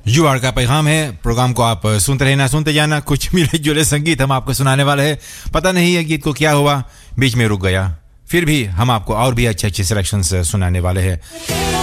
You are का पैगाम है। प्रोग्राम को आप सुनते रहना, सुनते जाना। कुछ मिले जुले संगीत हम आपको सुनाने वाले हैं। पता नहीं है गीत को क्या हुआ, बीच में रुक गया, फिर भी हम आपको और भी अच्छे अच्छे सिलेक्शंस सुनाने वाले हैं।